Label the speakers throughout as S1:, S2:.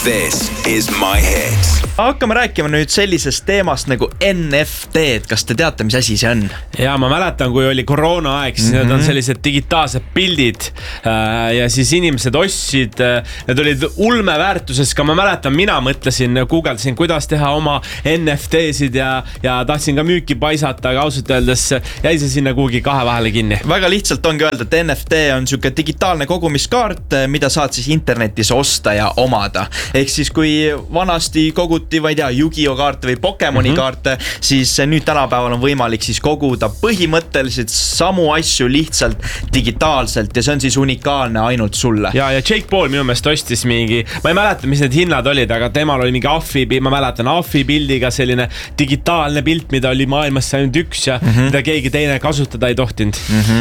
S1: This is My Hits.
S2: Hakkame rääkima nüüd sellisest teemast nagu NFT-d. Kas te teate, mis asi see on?
S3: Ja ma mäletan, kui oli koroona aeg, siis need on sellised digitaalsed pildid ja siis inimesed ostsid, need olid ulmeväärtuses, ka ma mäletan, mina mõtlesin, googledasin, kuidas teha oma NFT-sid ja tahtsin ka müüki paisata, aga ausalt öeldes jäi see sinna kuhugi kahe vahele kinni.
S2: Väga lihtsalt ongi öelda, et NFT on siuke digitaalne kogumiskaart, mida saad siis internetis osta ja omada. Ehk siis kui vanasti koguti, ma ei tea, Yu-Gi-Oh kaarte või Pokemoni kaarte, siis nüüd tänapäeval on võimalik siis koguda põhimõtteliselt samu asju lihtsalt digitaalselt ja see on siis unikaalne ainult sulle.
S3: Ja Jake Paul minu meelest ostis mingi, ma ei mäleta, mis need hinnad olid, aga temal oli mingi Affi, ma mäletan Affi pildiga selline digitaalne pilt, mida oli maailmas ainult üks ja mida keegi teine kasutada ei tohtinud.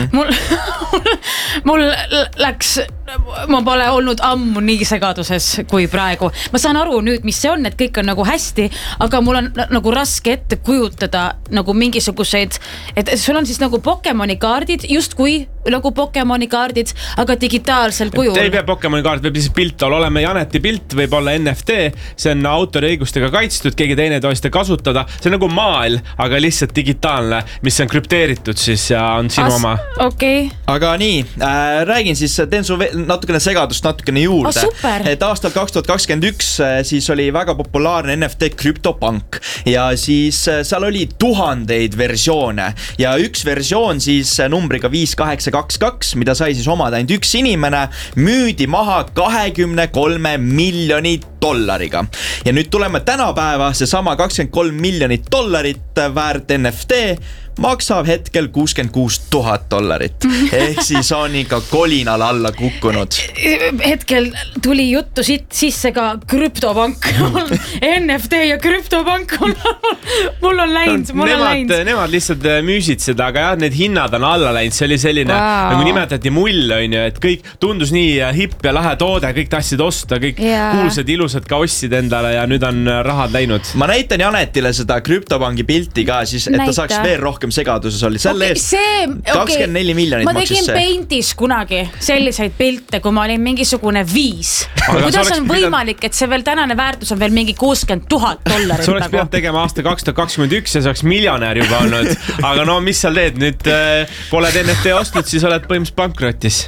S4: Mul läks, ma pole olnud ammu nii segaduses kui praegu. Ma saan aru nüüd, mis see on, et kõik on nagu hästi, aga mul on nagu raske ette kujutada nagu mingisuguseid, et sul on siis nagu Pokemoni kaardid, just kui nagu Pokemoni kaardid, aga digitaalsel kujul.
S3: Ei pea Pokemoni kaart, võib siis pilt olla, oleme Janeti pilt, võib olla NFT, see on autoriõigustega kaitstud, keegi teine ei tohi seda kasutada, see on nagu maal, aga lihtsalt digitaalne, mis on krüpteeritud siis ja on sinu oma.
S4: Okay.
S2: Aga nii, räägin siis, teen su natukene segadust natukene juurde.
S4: Super.
S2: Et aastal 2021 siis oli väga populaarne NFT CryptoPunk ja siis seal oli tuhandeid versioone ja üks versioon siis numbriga 5822, mida sai siis omada ainult üks inimene, müüdi maha $23 miljonit. Ja nüüd tuleme tänapäeva, see sama $23 miljonit väärt NFT maksab hetkel $66,000. Ehk siis on ikka kolinal alla kukkunud.
S4: Hetkel tuli juttu sisse ka CryptoPunk. NFT ja CryptoPunk mul on läinud.
S3: Nemad lihtsalt müüsid seda, aga jah, need hinnad on alla läinud. See oli selline, nagu nimetati mull, on ju, et kõik tundus nii hipp ja lahe toode, kõik tahtsid osta, kõik kuulsad ilusad ka ostsid endale ja nüüd on rahad läinud.
S2: Ma näitan Janetile seda CryptoPunki pilti ka, siis, et ta saaks veel rohkem segaduses oli. Selle eest 24 miljonit
S4: ma tegin Paintis kunagi selliseid pilte, kui ma olin mingisugune 5. Kuidas on võimalik, et see veel tänane väärtus on veel mingi $60,000?
S3: See oleks pidanud tegema aasta 2021 ja see oleks miljonär juba olnud. Aga no mis seal teed? Nüüd pole NFT ostnud, siis oled põhimõtteliselt pankrotis.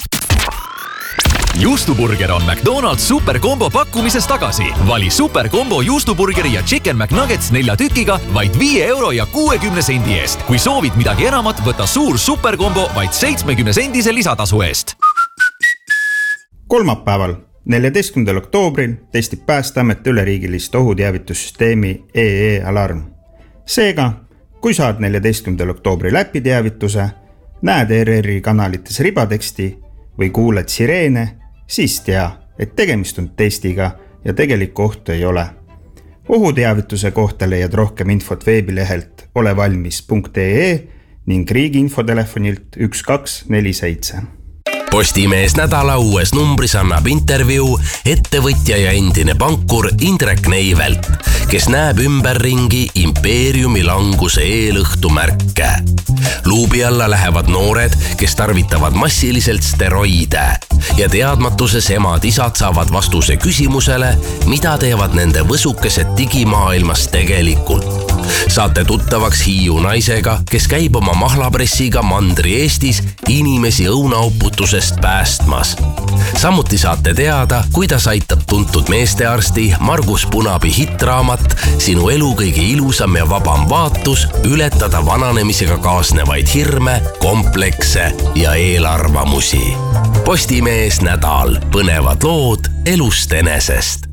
S5: Juustuburger on McDonald's superkombo pakkumises tagasi. Vali superkombo juustuburgeri ja Chicken McNuggets 4 tükiga vaid €5.60 eest. Kui soovid midagi enamat, võta suur superkombo vaid 70 sendise lisatasu eest.
S6: Kolmapäeval, 14. oktoobril testib Päästeamet üleriigilist ohuteavitussüsteemi EE-alarm. Seega, kui saad 14. oktoobri läpiteavituse, näed ERR-i kanalites ribateksti või kuuled sireene, siis tea, et tegemist on testiga ja tegelikku ohtu ei ole. Ohuteavituse kohta leiad rohkem infot veebilehelt olevalmis.ee ning riigi infotelefonilt 1247.
S7: Postimees nädala uues numbris annab intervjuu ettevõtja ja endine pankur Indrek Neivelt, kes näeb ümberringi impeeriumi languse eelõhtu märke. Luubi alla lähevad noored, kes tarvitavad massiliselt steroide ja teadmatuses emad-isad saavad vastuse küsimusele, mida teevad nende võsukesed digimaailmas tegelikult. Saate tuttavaks Hiiu naisega, kes käib oma mahlapressiga mandri Eestis inimesi õunauputusest päästmas. Samuti saate teada, kuidas aitab tuntud meestearsti Margus Punabi hitraamat Sinu elu kõige ilusam ja vabam vaatus ületada vananemisega kaasnevaid hirme, komplekse ja eelarvamusi. Postimees nädal, põnevad lood elust enesest.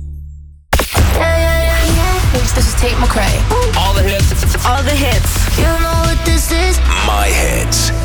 S8: This is Tate McRae.
S1: All the hits.
S8: All the hits. You know what this is?
S1: My Hits.